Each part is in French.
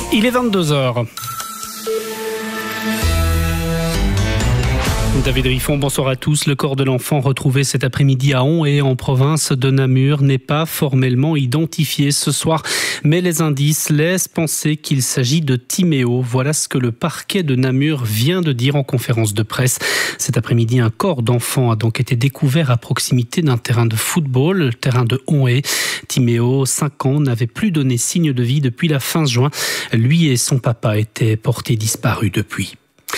Il est 22h. David Riffon, bonsoir à tous. Le corps de l'enfant retrouvé cet après-midi à Onhaye, en province de Namur, n'est pas formellement identifié ce soir, mais les indices laissent penser qu'il s'agit de Timéo. Voilà ce que le parquet de Namur vient de dire en conférence de presse. Cet après-midi, un corps d'enfant a donc été découvert à proximité d'un terrain de football, le terrain de Onhaye. Timéo, 5 ans, n'avait plus donné signe de vie depuis la fin juin. Lui et son papa étaient portés disparus depuis.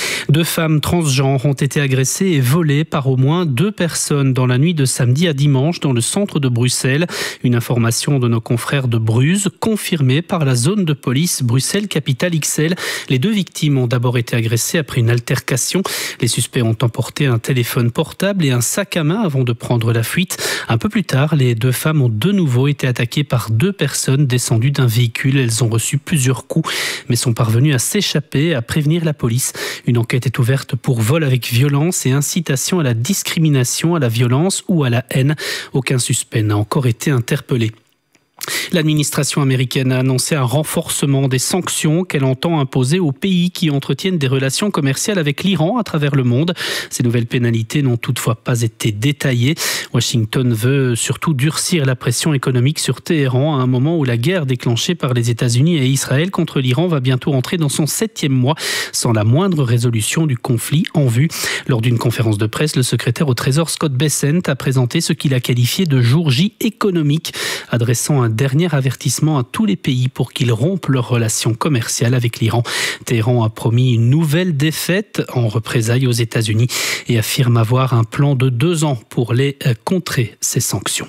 2 femmes transgenres ont été agressées et volées par au moins 2 personnes dans la nuit de samedi à dimanche dans le centre de Bruxelles. Une information de nos confrères de Bruz, confirmée par la zone de police Bruxelles Capitale XL. Les 2 victimes ont d'abord été agressées après une altercation. Les suspects ont emporté un téléphone portable et un sac à main avant de prendre la fuite. Un peu plus tard, les 2 femmes ont de nouveau été attaquées par 2 personnes descendues d'un véhicule. Elles ont reçu plusieurs coups, mais sont parvenues à s'échapper et à prévenir la police. Une enquête est ouverte pour vol avec violence et incitation à la discrimination, à la violence ou à la haine. Aucun suspect n'a encore été interpellé. L'administration américaine a annoncé un renforcement des sanctions qu'elle entend imposer aux pays qui entretiennent des relations commerciales avec l'Iran à travers le monde. Ces nouvelles pénalités n'ont toutefois pas été détaillées. Washington veut surtout durcir la pression économique sur Téhéran à un moment où la guerre déclenchée par les États-Unis et Israël contre l'Iran va bientôt entrer dans son 7e mois sans la moindre résolution du conflit en vue. Lors d'une conférence de presse, le secrétaire au Trésor Scott Bessent a présenté ce qu'il a qualifié de jour J économique, adressant un dernier avertissement à tous les pays pour qu'ils rompent leurs relations commerciales avec l'Iran. Téhéran a promis une nouvelle défaite en représailles aux États-Unis et affirme avoir un plan de 2 ans pour les contrer, ces sanctions.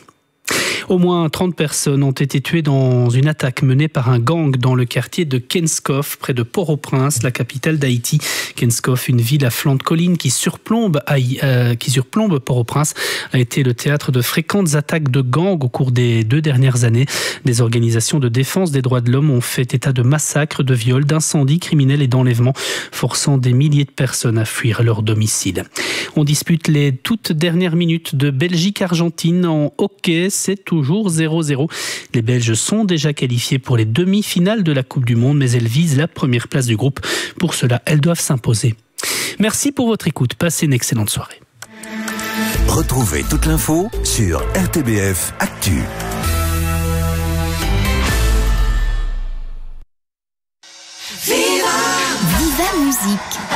Au moins 30 personnes ont été tuées dans une attaque menée par un gang dans le quartier de Kenskov, près de Port-au-Prince, la capitale d'Haïti. Kenskov, une ville à flanc de colline qui surplombe Port-au-Prince, a été le théâtre de fréquentes attaques de gangs au cours des 2 dernières années. Des organisations de défense des droits de l'homme ont fait état de massacres, de viols, d'incendies criminels et d'enlèvements, forçant des milliers de personnes à fuir leur domicile. On dispute les toutes dernières minutes de Belgique-Argentine en hockey. C'est toujours 0-0. Les Belges sont déjà qualifiés pour les demi-finales de la Coupe du Monde, mais elles visent la première place du groupe. Pour cela, elles doivent s'imposer. Merci pour votre écoute. Passez une excellente soirée. Retrouvez toute l'info sur RTBF Actu. Viva Musique.